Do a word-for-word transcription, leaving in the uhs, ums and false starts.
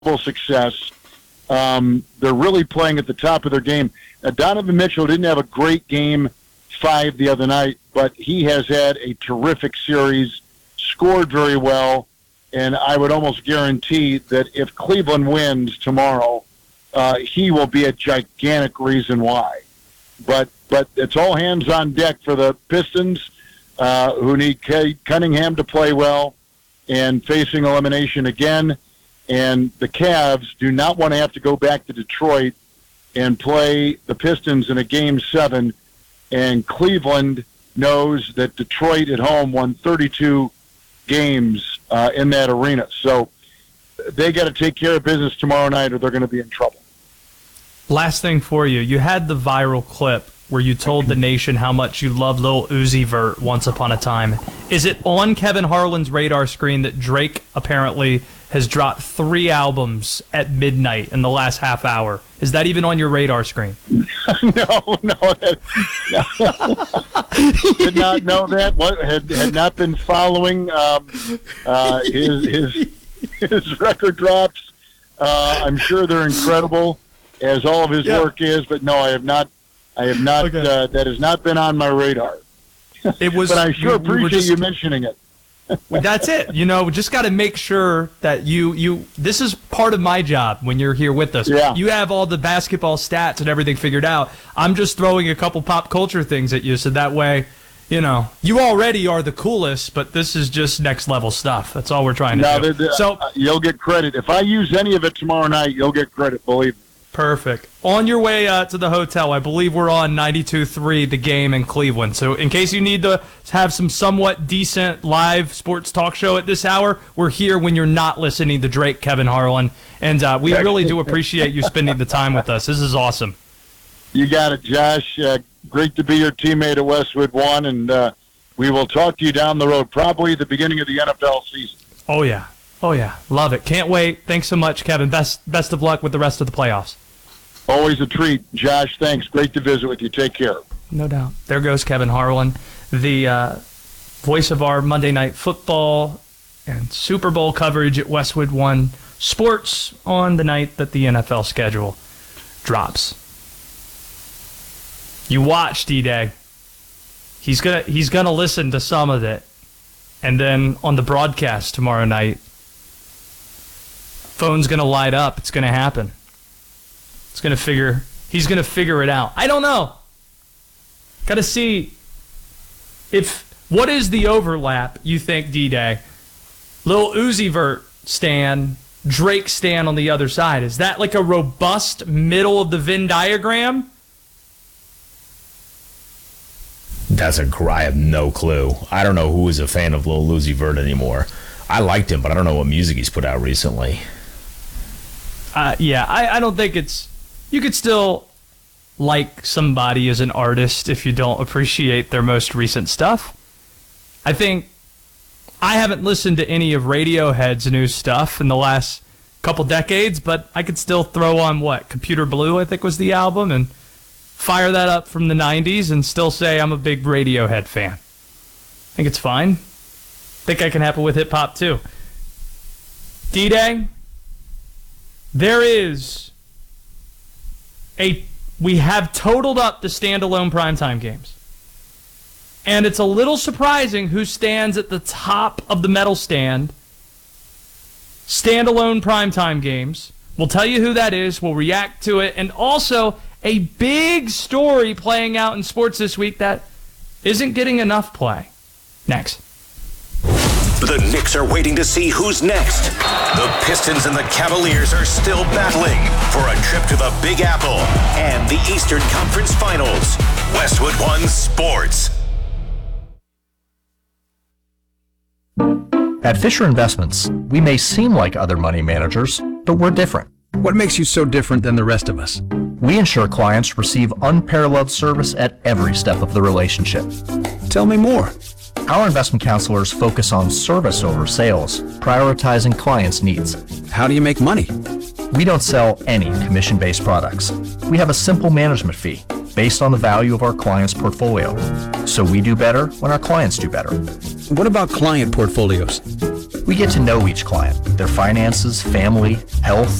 success. Um, they're really playing at the top of their game. Uh, Donovan Mitchell didn't have a great game five the other night, but he has had a terrific series, scored very well, and I would almost guarantee that if Cleveland wins tomorrow, uh, he will be a gigantic reason why. But but it's all hands on deck for the Pistons, uh, who need K- Cunningham to play well and facing elimination again. And the Cavs do not want to have to go back to Detroit and play the Pistons in a game seven. And Cleveland knows that Detroit at home won thirty-two games uh, in that arena. So they got to take care of business tomorrow night or they're going to be in trouble. Last thing for you. You had the viral clip where you told the nation how much you love Lil Uzi Vert once upon a time. Is it on Kevin Harlan's radar screen that Drake apparently has dropped three albums at midnight in the last half hour? Is that even on your radar screen? no, no. That, no. Did not know that. What had, had not been following um, uh, his, his, his record drops. Uh, I'm sure they're incredible, as all of his yeah. work is, but no, I have not. I have not. Okay. Uh, that has not been on my radar. It was, but I sure you, appreciate just, you mentioning it. That's it. You know, just got to make sure that you you. This is part of my job when you're here with us. Yeah. You have all the basketball stats and everything figured out. I'm just throwing a couple pop culture things at you, so that way, you know, you already are the coolest. But this is just next level stuff. That's all we're trying to no, do. The, the, so uh, you'll get credit if I use any of it tomorrow night. You'll get credit. Believe me. Perfect. On your way uh, to the hotel, I believe we're on ninety-two point three The Game in Cleveland. So in case you need to have some somewhat decent live sports talk show at this hour, we're here when you're not listening to Drake, Kevin Harlan. And uh, we really do appreciate you spending the time with us. This is awesome. You got it, Josh. Uh, great to be your teammate at Westwood One. And uh, we will talk to you down the road, probably at the beginning of the N F L season. Oh, yeah. Oh, yeah. Love it. Can't wait. Thanks so much, Kevin. Best best of luck with the rest of the playoffs. Always a treat. Josh, thanks. Great to visit with you. Take care. No doubt. There goes Kevin Harlan, the uh, voice of our Monday Night Football and Super Bowl coverage at Westwood One Sports on the night that the N F L schedule drops. You watch, D-Day. He's gonna he's gonna listen to some of it, and then on the broadcast tomorrow night, phone's gonna light up. It's gonna happen. It's gonna figure. He's gonna figure it out. I don't know. Got to see if what is the overlap. You think, D-Day? Lil Uzi Vert stan, Drake stan on the other side. Is that like a robust middle of the Venn diagram? That's a. I have no clue. I don't know who is a fan of Lil Uzi Vert anymore. I liked him, but I don't know what music he's put out recently. Uh, yeah, I, I don't think it's. You could still like somebody as an artist if you don't appreciate their most recent stuff. I think I haven't listened to any of Radiohead's new stuff in the last couple decades, but I could still throw on, what, Computer Blue, I think was the album, and fire that up from the nineties and still say I'm a big Radiohead fan. I think it's fine. I think that can happen with hip-hop, too. D-Day, there is... A, we have totaled up the standalone primetime games. And it's a little surprising who stands at the top of the medal stand. Standalone primetime games. We'll tell you who that is. We'll react to it. And also a big story playing out in sports this week that isn't getting enough play. Next. The Knicks are waiting to see who's next. The Pistons and the Cavaliers are still battling for a trip to the Big Apple and the Eastern Conference Finals. Westwood One Sports. At Fisher Investments, we may seem like other money managers, but we're different. What makes you so different than the rest of us? We ensure clients receive unparalleled service at every step of the relationship. Tell me more. Our investment counselors focus on service over sales, prioritizing clients' needs. How do you make money? We don't sell any commission-based products. We have a simple management fee based on the value of our client's portfolio. So we do better when our clients do better. What about client portfolios? We get to know each client, their finances, family, health,